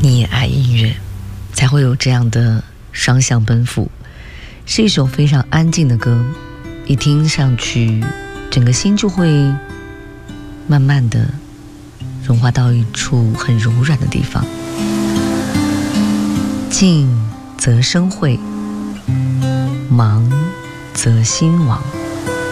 你也爱音乐，才会有这样的双向奔赴。是一首非常安静的歌，一听上去整个心就会慢慢的融化到一处很柔软的地方。静则生慧，忙则心亡。